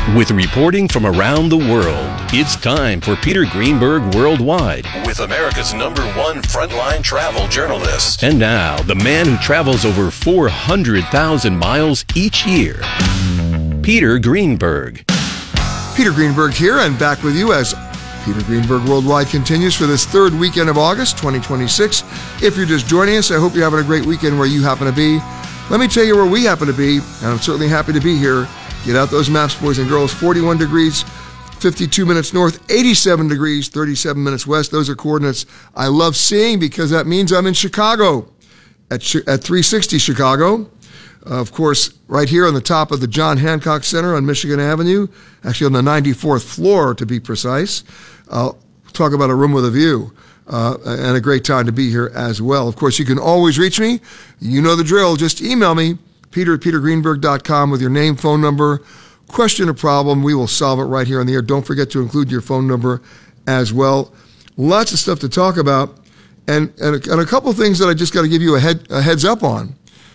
With reporting from around the world, it's time for Peter Greenberg Worldwide, with America's #1 frontline travel journalist. And now, the man who travels over 400,000 miles each year, Peter Greenberg. Peter Greenberg here, and back with you as Peter Greenberg Worldwide continues for this third weekend of August 2026. If you're just joining us, I hope you're having a great weekend where you happen to be. Let me tell you where we happen to be, and I'm certainly happy to be here. Get out those maps, boys and girls. 41 degrees, 52 minutes north, 87 degrees, 37 minutes west. Those are coordinates I love seeing because that means I'm in Chicago at 360 Chicago. Of course, right here on the top of the John Hancock Center on Michigan Avenue, actually on the 94th floor to be precise. Talk about a room with a view. And a great time to be here as well. Of course, you can always reach me. You know the drill. Just email me, peter@petergreenberg.com, with your name, phone number, question or problem. We will solve it right here on the air. Don't forget to include your phone number as well. Lots of stuff to talk about, and a couple of things that I just got to give you a heads up on.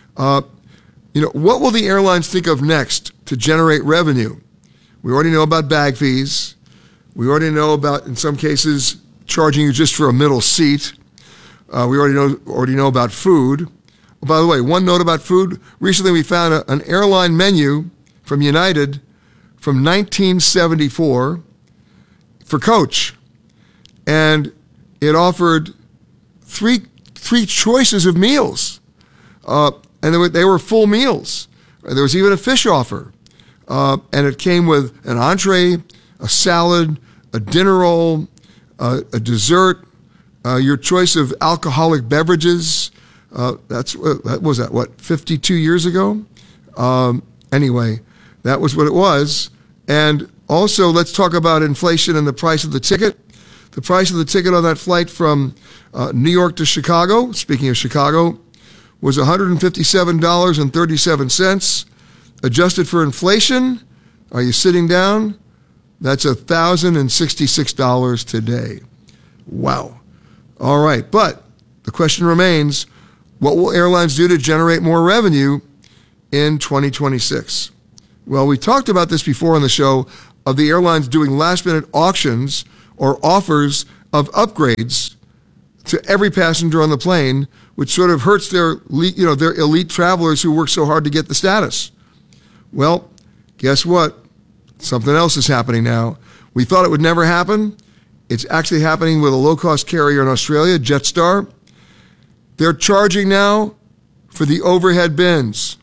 What will the airlines think of next to generate revenue? We already know about bag fees. We already know about, in some cases, charging you just for a middle seat. We already know about food. Oh, by the way, one note about food. Recently we found an airline menu from United from 1974 for coach. And it offered three choices of meals. And they were full meals. There was even a fish offer. And it came with an entree, a salad, a dinner roll, a dessert, your choice of alcoholic beverages. That was 52 years ago? Anyway, that was what it was. And also, let's talk about inflation and the price of the ticket. The price of the ticket on that flight from New York to Chicago, speaking of Chicago, was $157.37. Adjusted for inflation, are you sitting down? That's $1,066 today. Wow. All right, but the question remains, what will airlines do to generate more revenue in 2026? Well, we talked about this before on the show, of the airlines doing last-minute auctions or offers of upgrades to every passenger on the plane, which sort of hurts their elite travelers who work so hard to get the status. Well, guess what? Something else is happening now. We thought it would never happen. It's actually happening with a low-cost carrier in Australia, Jetstar. They're charging now for the overhead bins.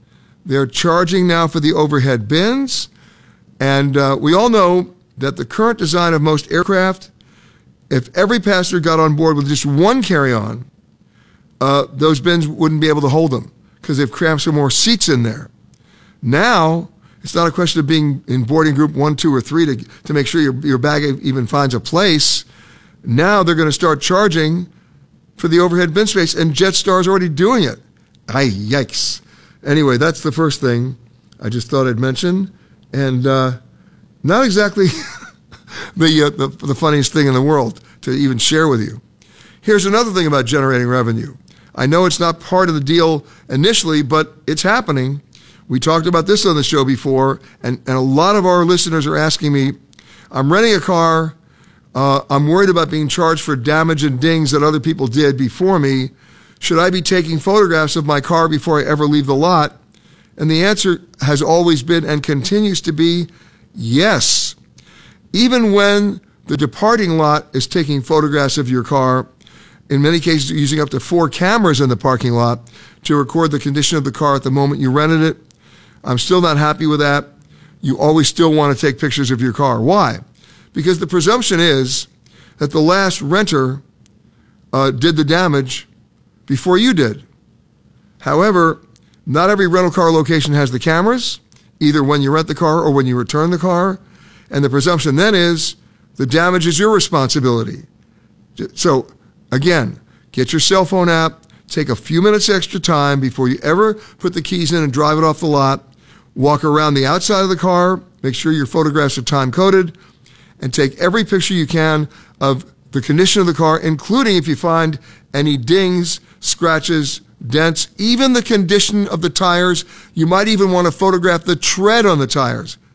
And we all know that the current design of most aircraft, if every passenger got on board with just one carry-on, those bins wouldn't be able to hold them because they've crammed some more seats in there. Now, it's not a question of being in boarding group 1, 2, or 3 to make sure your bag even finds a place. Now they're going to start charging for the overhead bin space, and Jetstar's already doing it. Yikes. Anyway, that's the first thing I just thought I'd mention. And not exactly the funniest thing in the world to even share with you. Here's another thing about generating revenue. I know it's not part of the deal initially, but it's happening. We talked about this on the show before, and a lot of our listeners are asking me, I'm renting a car, I'm worried about being charged for damage and dings that other people did before me. Should I be taking photographs of my car before I ever leave the lot? And the answer has always been and continues to be yes. Even when the departing lot is taking photographs of your car, in many cases using up to 4 cameras in the parking lot to record the condition of the car at the moment you rented it. I'm still not happy with that. You always still want to take pictures of your car. Why? Because the presumption is that the last renter did the damage before you did. However, not every rental car location has the cameras, either when you rent the car or when you return the car. And the presumption then is the damage is your responsibility. So, again, get your cell phone app, take a few minutes extra time before you ever put the keys in and drive it off the lot. Walk around the outside of the car, make sure your photographs are time-coded, and take every picture you can of the condition of the car, including if you find any dings, scratches, dents, even the condition of the tires. You might even want to photograph the tread on the tires.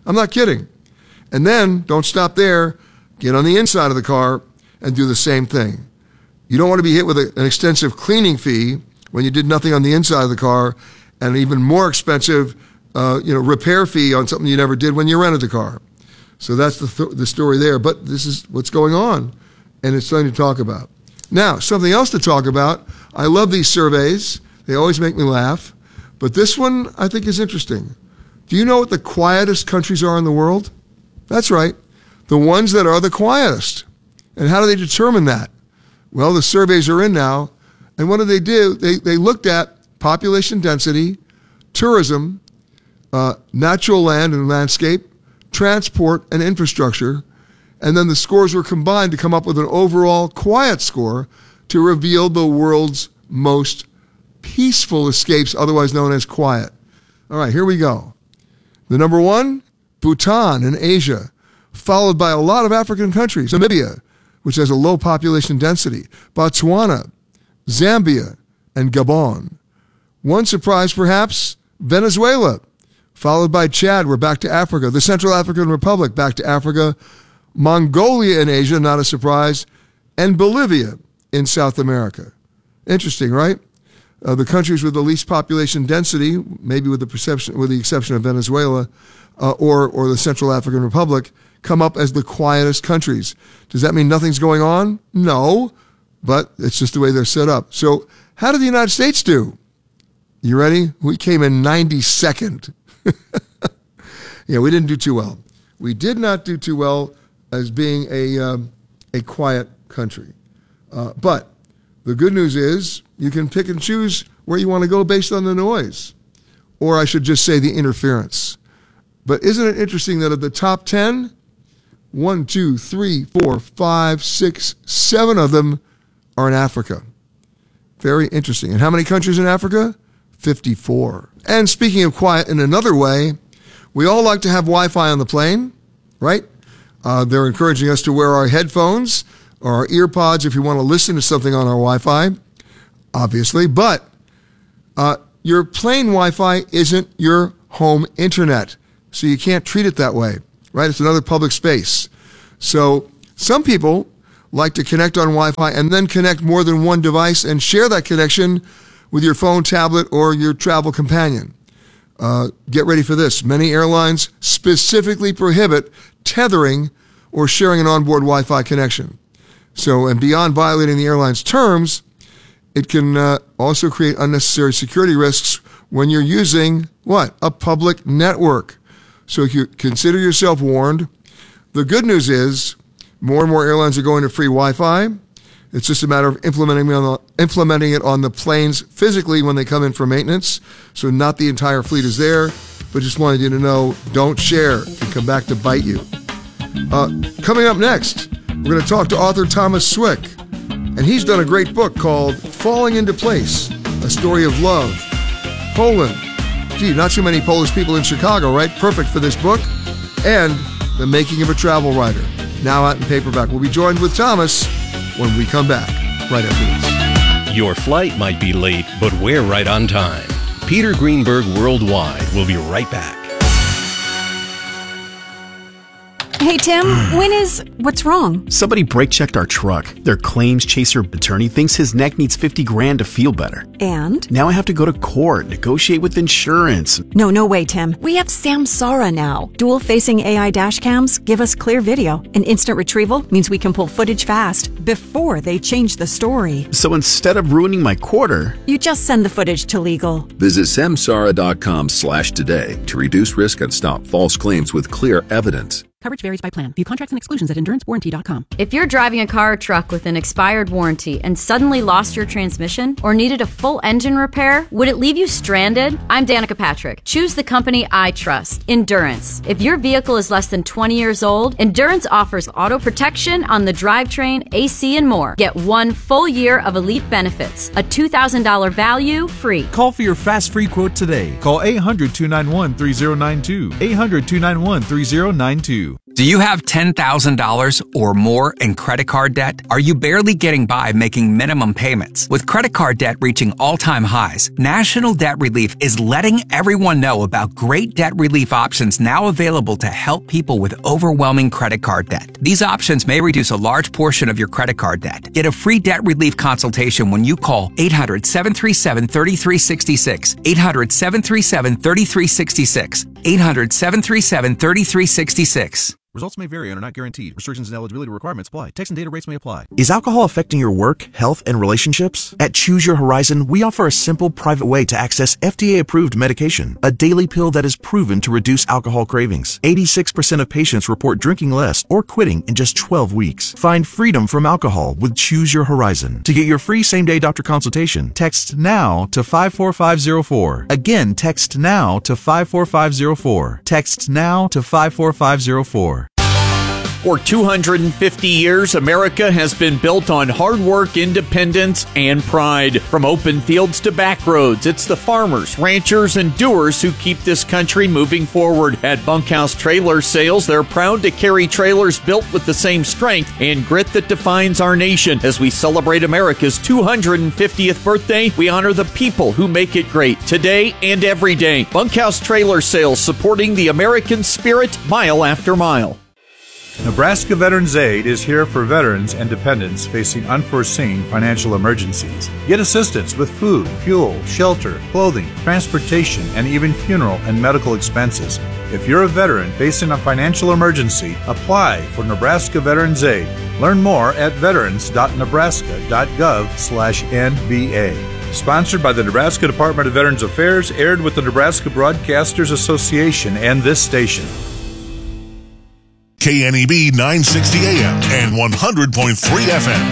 I'm not kidding. And then, don't stop there. Get on the inside of the car and do the same thing. You don't want to be hit with an extensive cleaning fee when you did nothing on the inside of the car, and an even more expensive repair fee on something you never did when you rented the car. So that's the story there. But this is what's going on, and it's something to talk about. Now, something else to talk about. I love these surveys. They always make me laugh. But this one, I think, is interesting. Do you know what the quietest countries are in the world? That's right. The ones that are the quietest. And how do they determine that? Well, the surveys are in now. And what do? They looked at population density, tourism, natural land and landscape, transport, and infrastructure. And then the scores were combined to come up with an overall quiet score to reveal the world's most peaceful escapes, otherwise known as quiet. All right, here we go. The number one, Bhutan in Asia, followed by a lot of African countries. Namibia, which has a low population density. Botswana, Zambia, and Gabon. One surprise, perhaps, Venezuela, followed by Chad. We're back to Africa. The Central African Republic, back to Africa. Mongolia in Asia, not a surprise. And Bolivia in South America. Interesting, right? The countries with the least population density, maybe with the exception of Venezuela or the Central African Republic, come up as the quietest countries. Does that mean nothing's going on? No, but it's just the way they're set up. So how did the United States do? You ready? We came in 92nd. Yeah, we didn't do too well. We did not do too well as being a quiet country. But the good news is you can pick and choose where you want to go based on the noise. Or I should just say the interference. But isn't it interesting that of the top 10, 1, 2, 3, 4, 5, 6, 7 of them are in Africa. Very interesting. And how many countries in Africa? 54. And speaking of quiet in another way, we all like to have Wi-Fi on the plane, right? They're encouraging us to wear our headphones or our ear pods if you want to listen to something on our Wi-Fi, obviously. But your plane Wi-Fi isn't your home internet, so you can't treat it that way, right? It's another public space. So some people like to connect on Wi-Fi and then connect more than one device and share that connection with your phone, tablet, or your travel companion. Get ready for this. Many airlines specifically prohibit tethering or sharing an onboard Wi-Fi connection. So, and beyond violating the airline's terms, it can also create unnecessary security risks when you're using, what? A public network. So you consider yourself warned. The good news is more and more airlines are going to free Wi-Fi. It's just a matter of implementing it on the planes physically when they come in for maintenance. So not the entire fleet is there, but just wanted you to know, don't share. It can come back to bite you. Coming up next, we're going to talk to author Thomas Swick. And he's done a great book called Falling Into Place, A Story of Love. Poland. Gee, not too many Polish people in Chicago, right? Perfect for this book. And The Making of a Travel Writer, now out in paperback. We'll be joined with Thomas when we come back, right after this. Your flight might be late, but we're right on time. Peter Greenberg Worldwide will be right back. Hey, Tim, what's wrong? Somebody brake checked our truck. Their claims chaser attorney thinks his neck needs $50,000 to feel better. And? Now I have to go to court, negotiate with insurance. No way, Tim. We have Samsara now. Dual-facing AI dash cams give us clear video. And instant retrieval means we can pull footage fast before they change the story. So instead of ruining my quarter, you just send the footage to legal. Visit samsara.com/today to reduce risk and stop false claims with clear evidence. Coverage varies by plan. View contracts and exclusions at endurancewarranty.com. If you're driving a car or truck with an expired warranty and suddenly lost your transmission or needed a full engine repair, would it leave you stranded? I'm Danica Patrick. Choose the company I trust, Endurance. If your vehicle is less than 20 years old, Endurance offers auto protection on the drivetrain, AC, and more. Get 1 full year of elite benefits, a $2,000 value free. Call for your fast free quote today. Call 800-291-3092. 800-291-3092. Do you have $10,000 or more in credit card debt? Are you barely getting by making minimum payments? With credit card debt reaching all-time highs, National Debt Relief is letting everyone know about great debt relief options now available to help people with overwhelming credit card debt. These options may reduce a large portion of your credit card debt. Get a free debt relief consultation when you call 800-737-3366, 800-737-3366, 800-737-3366. Results may vary and are not guaranteed. Restrictions and eligibility requirements apply. Text and data rates may apply. Is alcohol affecting your work, health, and relationships? At Choose Your Horizon, we offer a simple, private way to access FDA-approved medication, a daily pill that is proven to reduce alcohol cravings. 86% of patients report drinking less or quitting in just 12 weeks. Find freedom from alcohol with Choose Your Horizon. To get your free same-day doctor consultation, text NOW to 54504. Again, text NOW to 54504. Text NOW to 54504. For 250 years, America has been built on hard work, independence, and pride. From open fields to back roads, it's the farmers, ranchers, and doers who keep this country moving forward. At Bunkhouse Trailer Sales, they're proud to carry trailers built with the same strength and grit that defines our nation. As we celebrate America's 250th birthday, we honor the people who make it great today and every day. Bunkhouse Trailer Sales, supporting the American spirit mile after mile. Nebraska Veterans Aid is here for veterans and dependents facing unforeseen financial emergencies. Get assistance with food, fuel, shelter, clothing, transportation, and even funeral and medical expenses. If you're a veteran facing a financial emergency, apply for Nebraska Veterans Aid. Learn more at veterans.nebraska.gov/NVA. Sponsored by the Nebraska Department of Veterans Affairs, aired with the Nebraska Broadcasters Association and this station. KNEB 960 AM and 100.3 FM.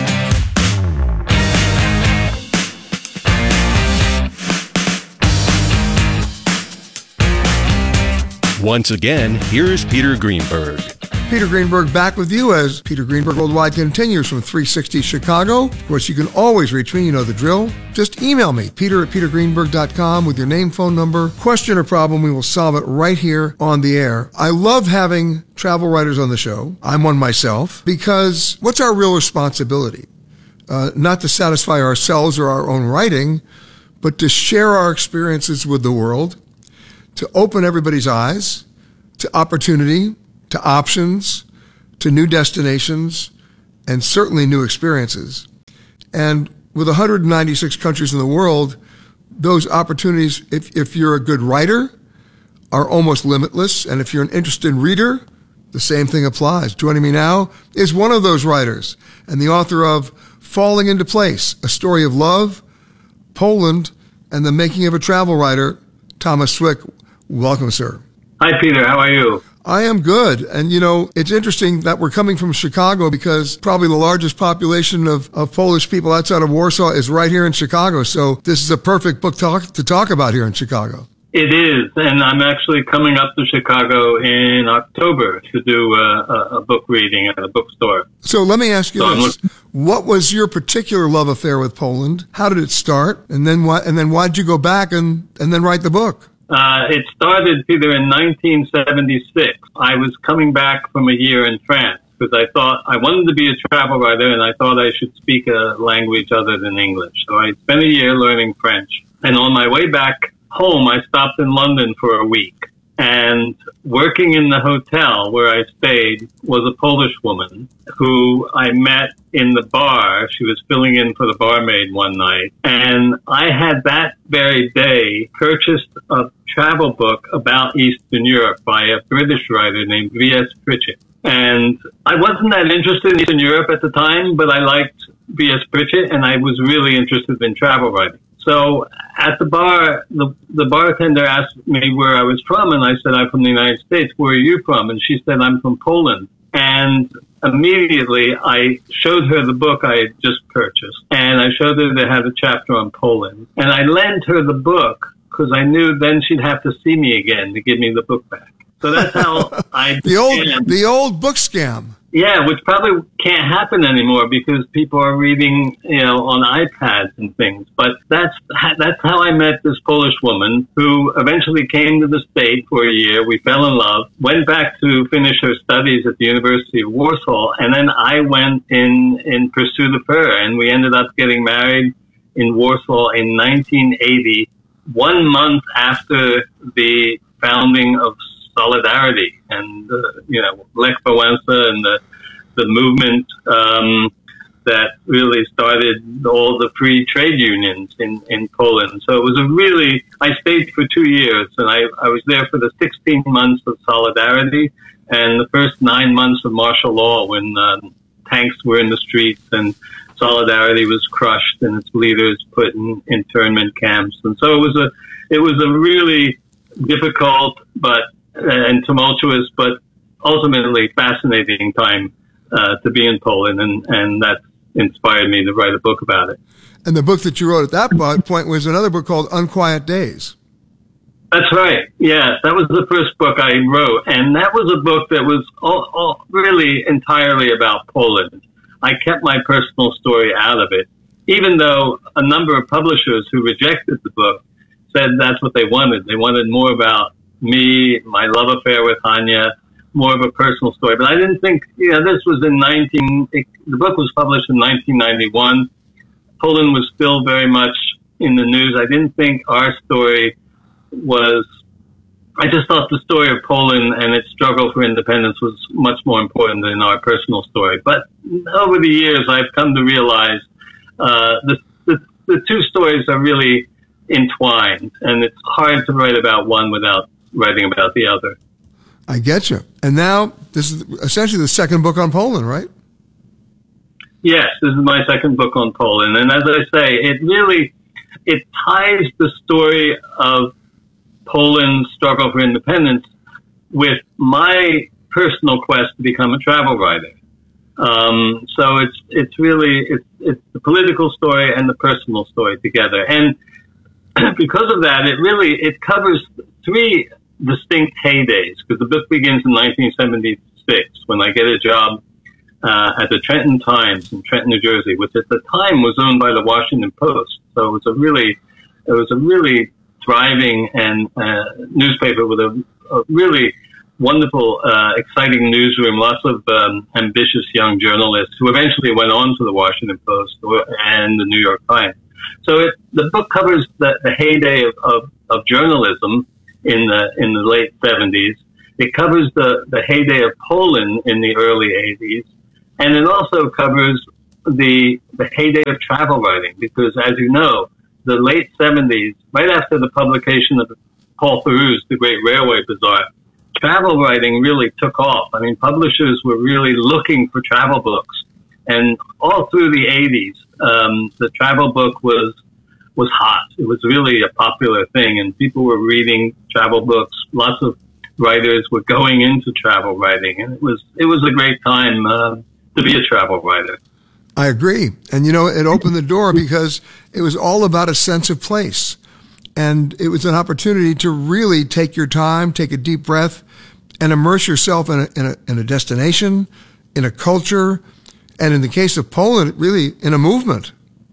Once again, here's Peter Greenberg. Peter Greenberg back with you as Peter Greenberg Worldwide continues from 360 Chicago. Of course, you can always reach me. You know the drill. Just email me, peter@petergreenberg.com, with your name, phone number, question, or problem. We will solve it right here on the air. I love having travel writers on the show. I'm one myself, because what's our real responsibility? Not to satisfy ourselves or our own writing, but to share our experiences with the world, to open everybody's eyes to opportunity, to options, to new destinations, and certainly new experiences. And with 196 countries in the world, those opportunities, if you're a good writer, are almost limitless. And if you're an interested reader, the same thing applies. Joining me now is one of those writers and the author of Falling into Place, A Story of Love, Poland, and the Making of a Travel Writer, Thomas Swick. Welcome, sir. Hi, Peter. How are you? I am good. And, you know, it's interesting that we're coming from Chicago because probably the largest population of Polish people outside of Warsaw is right here in Chicago. So this is a perfect book to talk about here in Chicago. It is. And I'm actually coming up to Chicago in October to do a book reading at a bookstore. So let me ask you this. What was your particular love affair with Poland? How did it start? And then why'd you go back and then write the book? It started, Peter, in 1976. I was coming back from a year in France because I thought I wanted to be a travel writer and I thought I should speak a language other than English. So I spent a year learning French. And on my way back home, I stopped in London for a week. And working in the hotel where I stayed was a Polish woman who I met in the bar. She was filling in for the barmaid one night. And I had that very day purchased a travel book about Eastern Europe by a British writer named V.S. Pritchett. And I wasn't that interested in Eastern Europe at the time, but I liked V.S. Pritchett and I was really interested in travel writing. So at the bar, the bartender asked me where I was from, and I said, I'm from the United States. Where are you from? And she said, I'm from Poland. And immediately I showed her the book I had just purchased, and I showed her that it had a chapter on Poland. And I lent her the book because I knew then she'd have to see me again to give me the book back. So that's how I the old book scam. Yeah, which probably can't happen anymore because people are reading, on iPads and things. But that's how I met this Polish woman who eventually came to the States for a year. We fell in love, went back to finish her studies at the University of Warsaw, and then I went in pursuit of her, and we ended up getting married in Warsaw in 1980, 1 month after the founding of Solidarity and Lech Wałęsa and the movement that really started all the free trade unions in Poland. So it was I stayed for 2 years, and I was there for the 16 months of Solidarity and the first 9 months of martial law when tanks were in the streets and Solidarity was crushed and its leaders put in internment camps. And so it was a really difficult and tumultuous, but ultimately fascinating time to be in Poland, and that inspired me to write a book about it. And the book that you wrote at that point was another book called Unquiet Days. That's right. Yes, that was the first book I wrote, and that was a book that was really entirely about Poland. I kept my personal story out of it, even though a number of publishers who rejected the book said that's what they wanted. They wanted more about me, my love affair with Hania, more of a personal story. But I didn't think, this was the book was published in 1991. Poland was still very much in the news. I didn't think our story I just thought the story of Poland and its struggle for independence was much more important than our personal story. But over the years, I've come to realize the two stories are really entwined, and it's hard to write about one without writing about the other. I get you. And now this is essentially the second book on Poland, right? Yes, this is my second book on Poland. And as I say, it ties the story of Poland's struggle for independence with my personal quest to become a travel writer. So it's the political story and the personal story together. And because of that, it covers three distinct heydays, because the book begins in 1976 when I get a job at the Trenton Times in Trenton, New Jersey, which at the time was owned by the Washington Post. So it was a really thriving and newspaper with a really wonderful, exciting newsroom, lots of ambitious young journalists who eventually went on to the Washington Post and the New York Times. So the book covers the heyday of journalism in the late 70s. It covers the heyday of Poland in the early 80s. And it also covers the heyday of travel writing, because as you know, the late 70s, right after the publication of Paul Theroux's The Great Railway Bazaar, travel writing really took off. I mean, publishers were really looking for travel books. And all through the 80s, the travel book was hot. It was really a popular thing, and people were reading travel books. Lots of writers were going into travel writing, and it was a great time to be a travel writer. I agree. And, it opened the door because it was all about a sense of place. And it was an opportunity to really take your time, take a deep breath, and immerse yourself in a destination, in a culture, and in the case of Poland, really in a movement.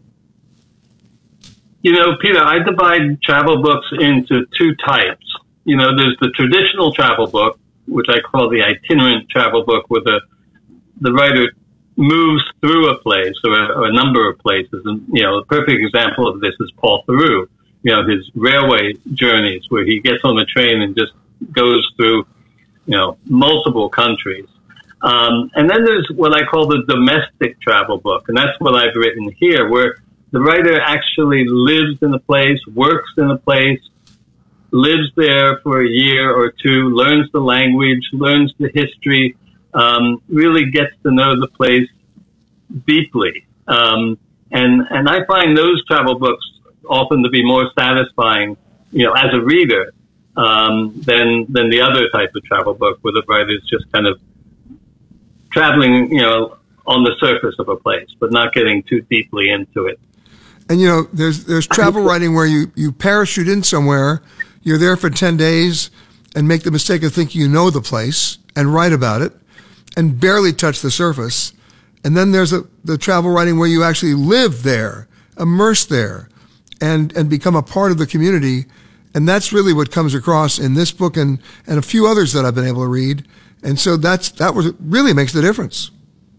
Peter, I divide travel books into two types. There's the traditional travel book, which I call the itinerant travel book, where the writer moves through a place or a number of places. And, a perfect example of this is Paul Theroux, his railway journeys, where he gets on the train and just goes through, multiple countries. And then there's what I call the domestic travel book. And that's what I've written here, where the writer actually lives in a place, works in a place, lives there for a year or two, learns the language, learns the history, really gets to know the place deeply. And I find those travel books often to be more satisfying, as a reader, than the other type of travel book where the writer's just kind of traveling, on the surface of a place, but not getting too deeply into it. And, there's travel writing where you parachute in somewhere, you're there for 10 days and make the mistake of thinking you know the place and write about it. and barely touch the surface. And then there's the travel writing where you actually live there, immerse there, and become a part of the community. And that's really what comes across in this book and a few others that I've been able to read. And so really makes the difference.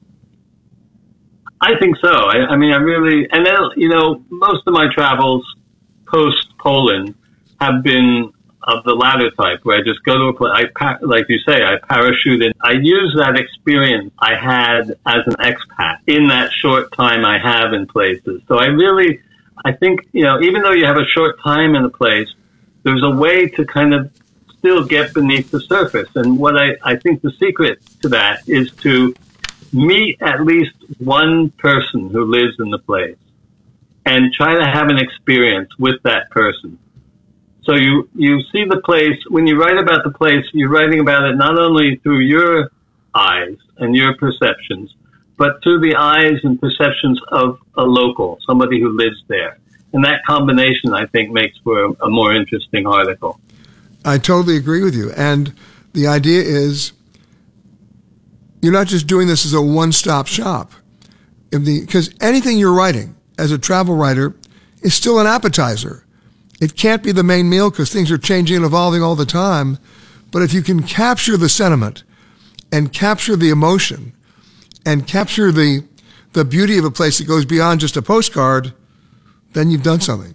I think so. I mean, I really, and then, most of my travels post-Poland have been of the latter type, where I just go to a place, like you say, I parachute in. I use that experience I had as an expat in that short time I have in places. So I think, even though you have a short time in a place, there's a way to kind of still get beneath the surface. And what I think the secret to that is to meet at least one person who lives in the place and try to have an experience with that person. So you see the place, when you write about the place, you're writing about it not only through your eyes and your perceptions, but through the eyes and perceptions of a local, somebody who lives there. And that combination, I think, makes for a more interesting article. I totally agree with you. And the idea is you're not just doing this as a one-stop shop. Because anything you're writing as a travel writer is still an appetizer. It can't be the main meal because things are changing and evolving all the time. But if you can capture the sentiment and capture the emotion and capture the beauty of a place that goes beyond just a postcard, then you've done something.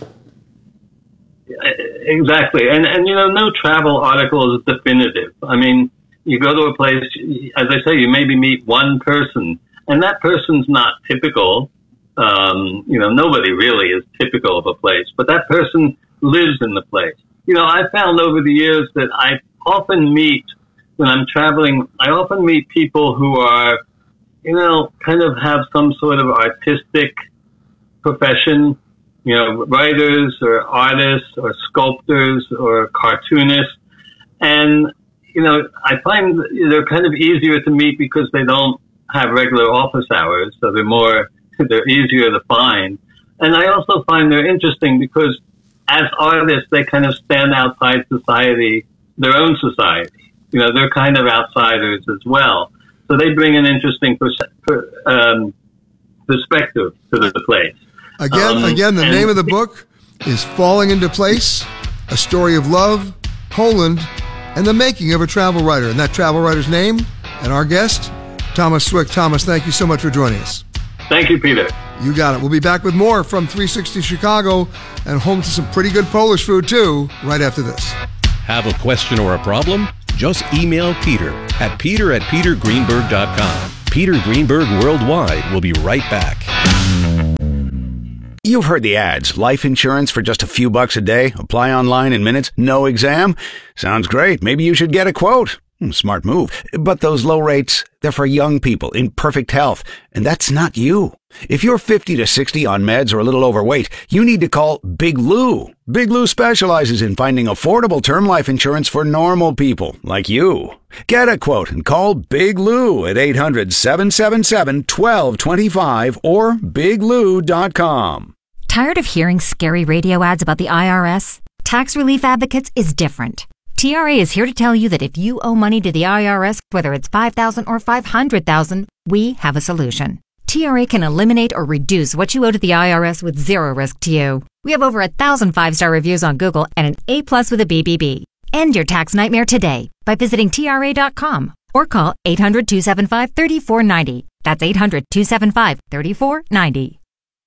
Exactly. And no travel article is definitive. I mean, you go to a place, as I say, you maybe meet one person, and that person's not typical. Nobody really is typical of a place, but that person lives in the place. I found over the years that I often meet, when I'm traveling, people who are, kind of have some sort of artistic profession, writers or artists or sculptors or cartoonists. And, I find they're kind of easier to meet because they don't have regular office hours, so they're easier to find. And I also find they're interesting because as artists, they kind of stand outside society, their own society. They're kind of outsiders as well. So they bring an interesting perspective to the place. Again, the name of the book is Falling into Place, A Story of Love, Poland, and the Making of a Travel Writer. And that travel writer's name and our guest, Thomas Swick. Thomas, thank you so much for joining us. Thank you, Peter. You got it. We'll be back with more from 360 Chicago and home to some pretty good Polish food, too, right after this. Have a question or a problem? Just email Peter at petergreenberg.com. Peter Greenberg Worldwide will be right back. You've heard the ads. Life insurance for just a few bucks a day. Apply online in minutes. No exam. Sounds great. Maybe you should get a quote. Smart move. But those low rates, they're for young people in perfect health. And that's not you. If you're 50 to 60 on meds or a little overweight, you need to call Big Lou. Big Lou specializes in finding affordable term life insurance for normal people like you. Get a quote and call Big Lou at 800-777-1225 or biglou.com. Tired of hearing scary radio ads about the IRS? Tax Relief Advocates is different. TRA is here to tell you that if you owe money to the IRS, whether it's $5,000 or $500,000, we have a solution. TRA can eliminate or reduce what you owe to the IRS with zero risk to you. We have over 1,000 5-star reviews on Google and an A+ with a BBB. End your tax nightmare today by visiting TRA.com or call 800-275-3490. That's 800-275-3490.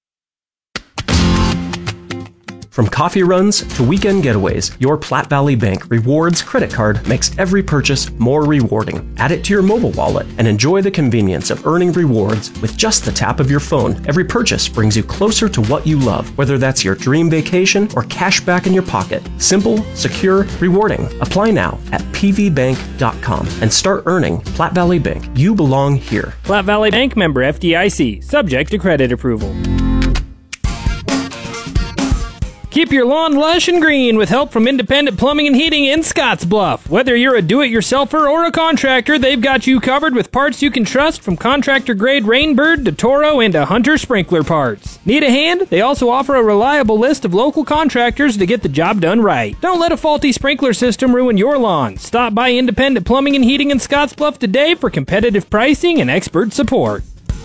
From coffee runs to weekend getaways, your Platte Valley Bank Rewards credit card makes every purchase more rewarding. Add it to your mobile wallet and enjoy the convenience of earning rewards with just the tap of your phone. Every purchase brings you closer to what you love, whether that's your dream vacation or cash back in your pocket. Simple, secure, rewarding. Apply now at pvbank.com and start earning. Platte Valley Bank. You belong here. Platte Valley Bank, member FDIC, subject to credit approval. Keep your lawn lush and green with help from Independent Plumbing and Heating in Scottsbluff. Whether you're a do-it-yourselfer or a contractor, they've got you covered with parts you can trust, from contractor-grade Rainbird to Toro and to Hunter sprinkler parts. Need a hand? They also offer a reliable list of local contractors to get the job done right. Don't let a faulty sprinkler system ruin your lawn. Stop by Independent Plumbing and Heating in Scottsbluff today for competitive pricing and expert support.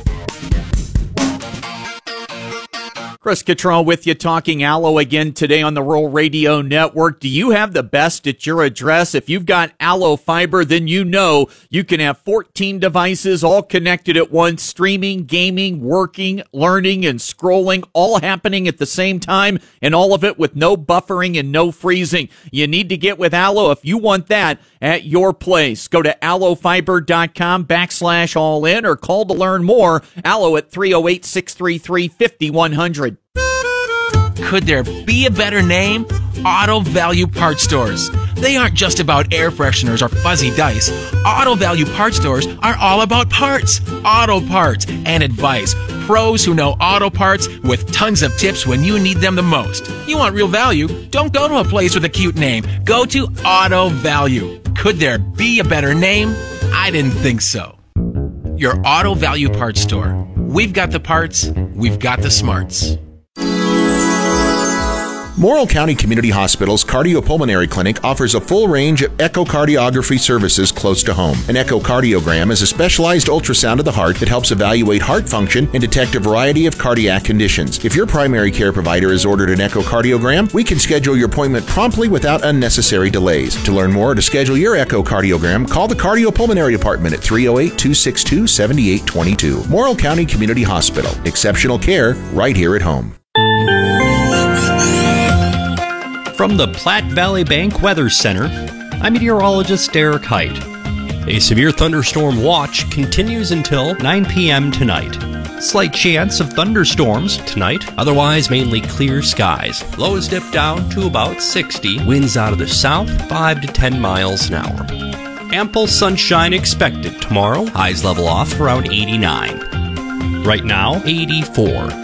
Chris Cottrell with you, talking Allo again today on the Rural Radio Network. Do you have the best at your address? If you've got Allo Fiber, then you know you can have 14 devices all connected at once, streaming, gaming, working, learning, and scrolling, all happening at the same time, and all of it with no buffering and no freezing. You need to get with Allo if you want that at your place. Go to allofiber.com/all-in or call to learn more. Allo at 308-633-5100. Could there be a better name? Auto Value Parts Stores. They aren't just about air fresheners or fuzzy dice. Auto Value Parts Stores are all about parts, auto parts, and advice. Pros who know auto parts with tons of tips when you need them the most. You want real value? Don't go to a place with a cute name. Go to Auto Value. Could there be a better name? I didn't think so. Your Auto Value Parts Store. We've got the parts, we've got the smarts. Morrill County Community Hospital's Cardiopulmonary Clinic offers a full range of echocardiography services close to home. An echocardiogram is a specialized ultrasound of the heart that helps evaluate heart function and detect a variety of cardiac conditions. If your primary care provider has ordered an echocardiogram, we can schedule your appointment promptly without unnecessary delays. To learn more or to schedule your echocardiogram, call the Cardiopulmonary Department at 308-262-7822. Morrill County Community Hospital. Exceptional care right here at home. From the Platte Valley Bank Weather Center, I'm meteorologist Derek Height. A severe thunderstorm watch continues until 9 p.m. tonight. Slight chance of thunderstorms tonight, otherwise mainly clear skies. Lows dip down to about 60, winds out of the south 5 to 10 miles an hour. Ample sunshine expected tomorrow, highs level off around 89. Right now, 84.